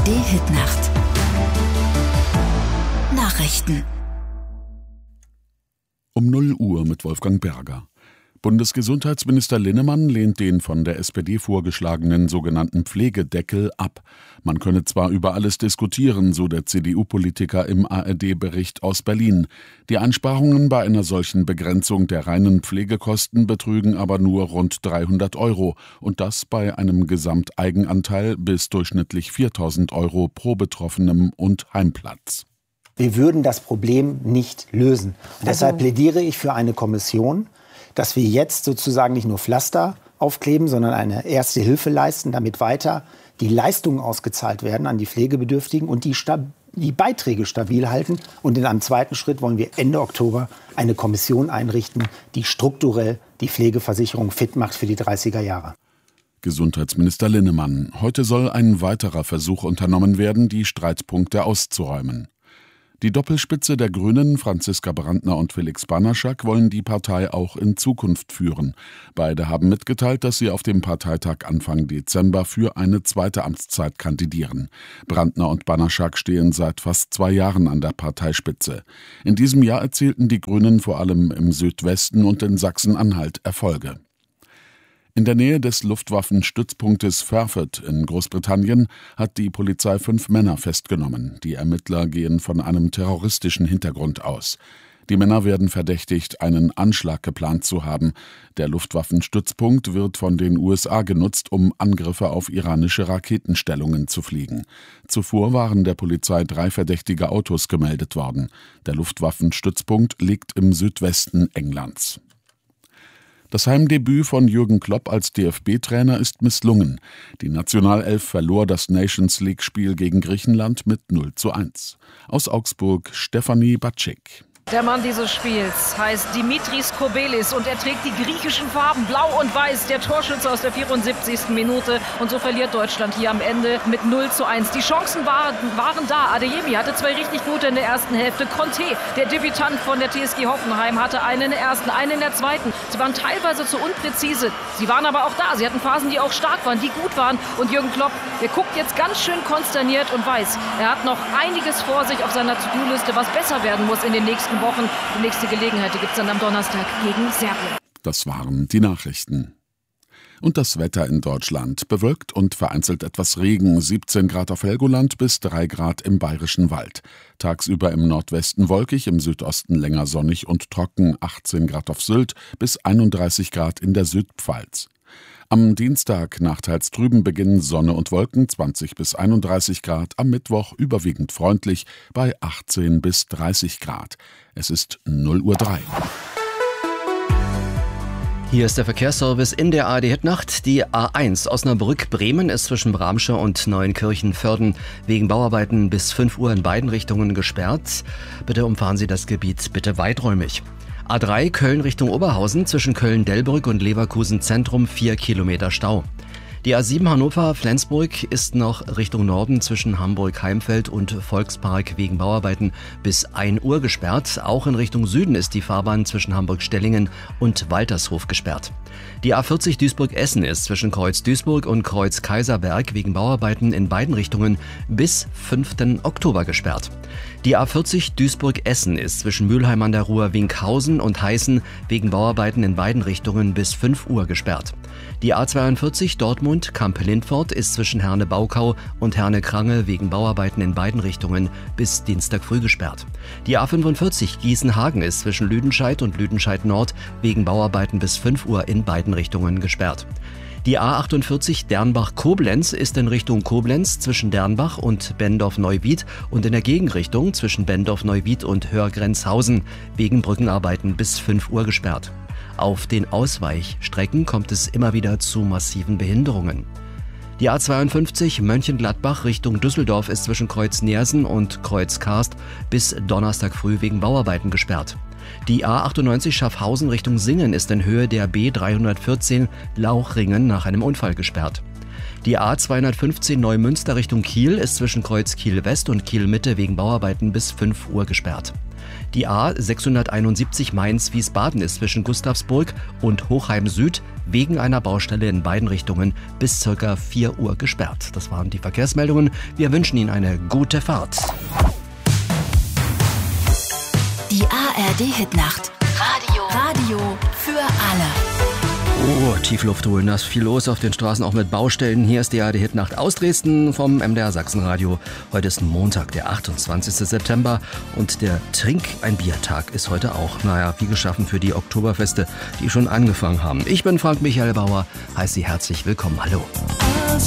ARD-Hitnacht. Nachrichten. Um 0 Uhr mit Wolfgang Berger. Bundesgesundheitsminister Linnemann lehnt den von der SPD vorgeschlagenen sogenannten Pflegedeckel ab. Man könne zwar über alles diskutieren, so der CDU-Politiker im ARD-Bericht aus Berlin. Die Einsparungen bei einer solchen Begrenzung der reinen Pflegekosten betrügen aber nur rund 300 €, und das bei einem Gesamteigenanteil bis durchschnittlich 4.000 € pro Betroffenem und Heimplatz. Wir würden das Problem nicht lösen. Und deshalb plädiere ich für eine Kommission, dass wir jetzt sozusagen nicht nur Pflaster aufkleben, sondern eine erste Hilfe leisten, damit weiter die Leistungen ausgezahlt werden an die Pflegebedürftigen und die Beiträge stabil halten. Und in einem zweiten Schritt wollen wir Ende Oktober eine Kommission einrichten, die strukturell die Pflegeversicherung fit macht für die 30er Jahre. Gesundheitsminister Linnemann. Heute soll ein weiterer Versuch unternommen werden, die Streitpunkte auszuräumen. Die Doppelspitze der Grünen, Franziska Brandner und Felix Banaschak, wollen die Partei auch in Zukunft führen. Beide haben mitgeteilt, dass sie auf dem Parteitag Anfang Dezember für eine zweite Amtszeit kandidieren. Brandner und Banaschak stehen seit fast 2 Jahren an der Parteispitze. In diesem Jahr erzielten die Grünen vor allem im Südwesten und in Sachsen-Anhalt Erfolge. In der Nähe des Luftwaffenstützpunktes Fairford in Großbritannien hat die Polizei 5 Männer festgenommen. Die Ermittler gehen von einem terroristischen Hintergrund aus. Die Männer werden verdächtigt, einen Anschlag geplant zu haben. Der Luftwaffenstützpunkt wird von den USA genutzt, um Angriffe auf iranische Raketenstellungen zu fliegen. Zuvor waren der Polizei 3 verdächtige Autos gemeldet worden. Der Luftwaffenstützpunkt liegt im Südwesten Englands. Das Heimdebüt von Jürgen Klopp als DFB-Trainer ist misslungen. Die Nationalelf verlor das Nations-League-Spiel gegen Griechenland mit 0:1. Aus Augsburg Stefanie Batschik. Der Mann dieses Spiels heißt Dimitris Kobelis und er trägt die griechischen Farben blau und weiß, der Torschütze aus der 74. Minute. Und so verliert Deutschland hier am Ende mit 0:1. Die Chancen waren da. Adeyemi hatte 2 richtig gute in der ersten Hälfte. Conte, der Debütant von der TSG Hoffenheim, hatte einen in der ersten, einen in der zweiten. Sie waren teilweise zu unpräzise. Sie waren aber auch da. Sie hatten Phasen, die auch stark waren, die gut waren. Und Jürgen Klopp, der guckt jetzt ganz schön konsterniert und weiß, er hat noch einiges vor sich auf seiner To-Do-Liste, was besser werden muss in den nächsten Wochen. Die nächste Gelegenheit gibt es dann am Donnerstag gegen Serbien. Das waren die Nachrichten. Und das Wetter in Deutschland: bewölkt und vereinzelt etwas Regen, 17 Grad auf Helgoland bis 3 Grad im Bayerischen Wald. Tagsüber im Nordwesten wolkig, im Südosten länger sonnig und trocken, 18 Grad auf Sylt bis 31 Grad in der Südpfalz. Am Dienstag nachteils trüben Beginn Sonne und Wolken, 20 bis 31 Grad. Am Mittwoch überwiegend freundlich bei 18 bis 30 Grad. Es ist 0:03 Uhr. Hier ist der Verkehrsservice in der ARD-Hitnacht. Die A1 Osnabrück-Bremen ist zwischen Bramsche und Neuenkirchen-Vörden wegen Bauarbeiten bis 5 Uhr in beiden Richtungen gesperrt. Bitte umfahren Sie das Gebiet bitte weiträumig. A3 Köln Richtung Oberhausen zwischen Köln-Delbrück und Leverkusen Zentrum 4 Kilometer Stau. Die A7 Hannover-Flensburg ist noch Richtung Norden zwischen Hamburg-Heimfeld und Volkspark wegen Bauarbeiten bis 1 Uhr gesperrt. Auch in Richtung Süden ist die Fahrbahn zwischen Hamburg-Stellingen und Waltershof gesperrt. Die A40 Duisburg-Essen ist zwischen Kreuz Duisburg und Kreuz Kaiserberg wegen Bauarbeiten in beiden Richtungen bis 5. Oktober gesperrt. Die A40 Duisburg-Essen ist zwischen Mülheim an der Ruhr, Winkhausen und Heißen wegen Bauarbeiten in beiden Richtungen bis 5 Uhr gesperrt. Die A42 Dortmund-Kamp-Lindfort ist zwischen Herne-Baukau und Herne-Krange wegen Bauarbeiten in beiden Richtungen bis Dienstag früh gesperrt. Die A45 Gießen-Hagen ist zwischen Lüdenscheid und Lüdenscheid-Nord wegen Bauarbeiten bis 5 Uhr in beiden Richtungen gesperrt. Die A48 Dernbach-Koblenz ist in Richtung Koblenz zwischen Dernbach und Bendorf-Neuwied und in der Gegenrichtung zwischen Bendorf-Neuwied und Hörgrenzhausen wegen Brückenarbeiten bis 5 Uhr gesperrt. Auf den Ausweichstrecken kommt es immer wieder zu massiven Behinderungen. Die A52 Mönchengladbach Richtung Düsseldorf ist zwischen Kreuz Neersen und Kreuz Karst bis Donnerstag früh wegen Bauarbeiten gesperrt. Die A98 Schaffhausen Richtung Singen ist in Höhe der B314 Lauchringen nach einem Unfall gesperrt. Die A215 Neumünster Richtung Kiel ist zwischen Kreuz Kiel West und Kiel Mitte wegen Bauarbeiten bis 5 Uhr gesperrt. Die A671 Mainz-Wiesbaden ist zwischen Gustavsburg und Hochheim Süd wegen einer Baustelle in beiden Richtungen bis ca. 4 Uhr gesperrt. Das waren die Verkehrsmeldungen. Wir wünschen Ihnen eine gute Fahrt. Die ARD-Hitnacht. Radio für alle. Oh, Tiefluft holen, da ist viel los auf den Straßen, auch mit Baustellen. Hier ist die ARD-Hitnacht aus Dresden vom MDR Sachsenradio. Heute ist Montag, der 28. September und der Trink-ein-Bier-Tag ist heute auch. Wie geschaffen für die Oktoberfeste, die schon angefangen haben. Ich bin Frank Michael Bauer, heiße Sie herzlich willkommen. Hallo.